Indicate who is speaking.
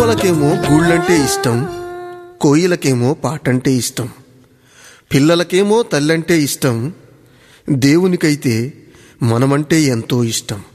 Speaker 1: గువ్వలకేమో గూళ్ళంటే ఇష్టం, కోయిలకేమో పాటంటే ఇష్టం, పిల్లలకేమో తల్లంటే ఇష్టం, దేవునికైతే మనమంటే ఎంతో ఇష్టం.